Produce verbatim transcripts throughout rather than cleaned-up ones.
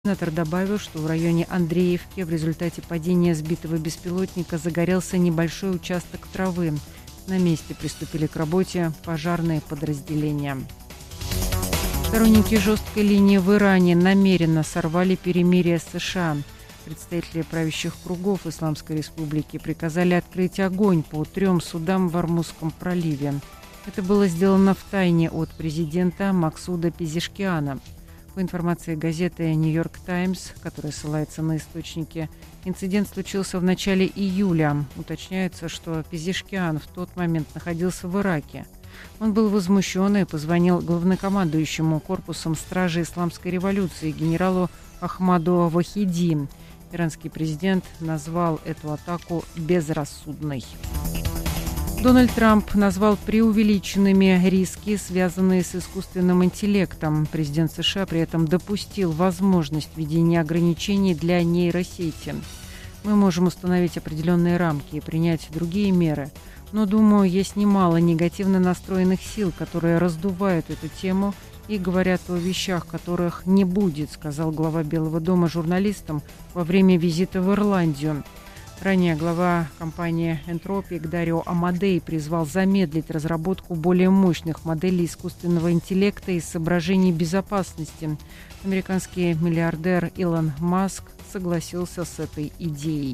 Сенатор добавил, что в районе Андреевки в результате падения сбитого беспилотника загорелся небольшой участок травы. На месте приступили к работе пожарные подразделения. Сторонники жесткой линии в Иране намеренно сорвали перемирие с США. Представители правящих кругов Исламской Республики приказали открыть огонь по трем судам в Ормузском проливе. Это было сделано втайне от президента Максуда Пезешкиана. По информации газеты «Нью-Йорк Таймс», которая ссылается на источники, инцидент случился в начале июля. Уточняется, что Пезешкиан в тот момент находился в Ираке. Он был возмущен и позвонил главнокомандующему корпусом стражи Исламской революции генералу Ахмаду Вахиди. Иранский президент назвал эту атаку безрассудной. Дональд Трамп назвал преувеличенными риски, связанные с искусственным интеллектом. Президент США при этом допустил возможность введения ограничений для нейросети. Мы можем установить определенные рамки и принять другие меры, но, думаю, есть немало негативно настроенных сил, которые раздувают эту тему и говорят о вещах, которых не будет, сказал глава Белого дома журналистам во время визита в Ирландию. Ранее глава компании Anthropic Дарио Амадей призвал замедлить разработку более мощных моделей искусственного интеллекта из соображений безопасности. Американский миллиардер Илон Маск согласился с этой идеей.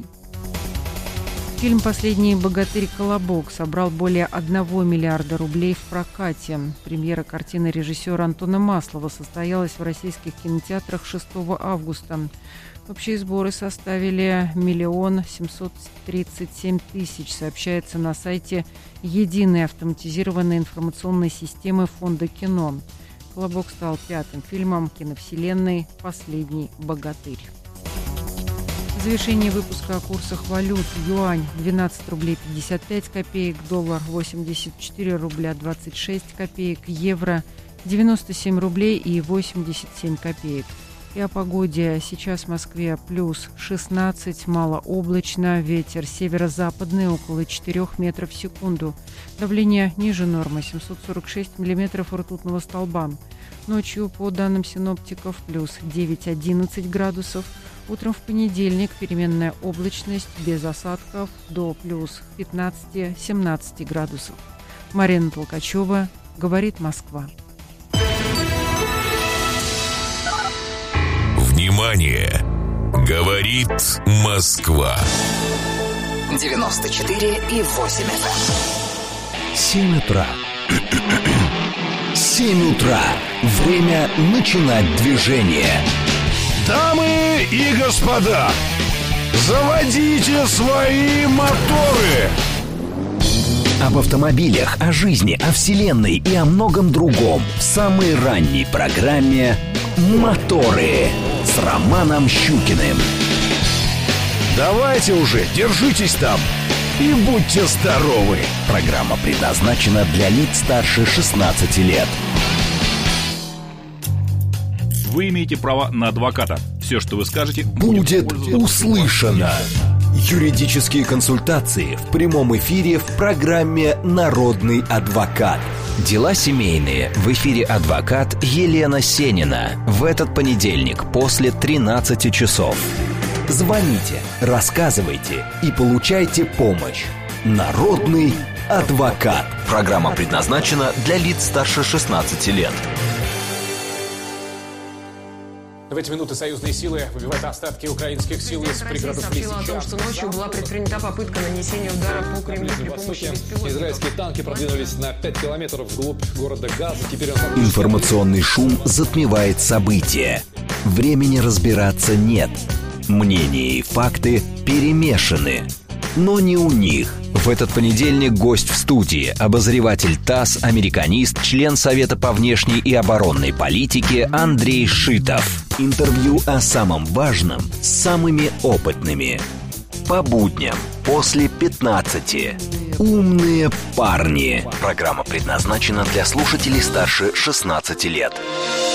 Фильм «Последний богатырь-колобок» собрал более одного миллиарда рублей в прокате. Премьера картины режиссера Антона Маслова состоялась в российских кинотеатрах шестого августа. Общие сборы составили миллион семьсот тридцать семь тысяч, сообщается на сайте Единой автоматизированной информационной системы Фонда кино. «Колобок» стал пятым фильмом киновселенной «Последний богатырь». В завершении выпуска о курсах валют. Юань двенадцать рублей пятьдесят пять копеек, доллар восемьдесят четыре рубля двадцать шесть копеек, евро девяносто семь рублей и восемьдесят семь копеек. И о погоде. Сейчас в Москве плюс шестнадцать, малооблачно, ветер северо-западный около четырёх метров в секунду. Давление ниже нормы семьсот сорок шесть миллиметров ртутного столба. Ночью, по данным синоптиков, плюс девять-одиннадцать градусов. Утром в понедельник переменная облачность без осадков до плюс пятнадцать-семнадцать градусов. Марина Толкачева, «Говорит Москва». Внимание! Говорит Москва. девяносто четыре и восемь эф эм. семь утра. семь утра. Время начинать движение. Дамы и господа, заводите свои моторы. Об автомобилях, о жизни, о вселенной и о многом другом в самой ранней программе «Моторы» с Романом Щукиным. Давайте уже, держитесь там и будьте здоровы. Программа предназначена для лиц старше шестнадцати лет. Вы имеете право на адвоката. Все, что вы скажете, будет, будет услышано. Юридические консультации в прямом эфире в программе «Народный адвокат». Дела семейные. В эфире адвокат Елена Сенина. В этот понедельник после тринадцати часов. Звоните, рассказывайте и получайте помощь. Народный адвокат. Программа предназначена для лиц старше шестнадцати лет. В эти минуты союзные силы выбивают остатки украинских сил из пригородов Лисичанска. Сообщила о том, что ночью была предпринята попытка нанесения удара по Кремлю при помощи беспилотников. Израильские танки продвинулись на пять километров вглубь города Газа. Теперь он... Информационный шум затмевает события. Времени разбираться нет. Мнения и факты перемешаны. Но не у них. В этот понедельник гость в студии, обозреватель ТАСС, американист, член Совета по внешней и оборонной политике Андрей Шитов. Интервью о самом важном с самыми опытными. По будням после пятнадцати. Умные парни. Программа предназначена для слушателей старше шестнадцати лет.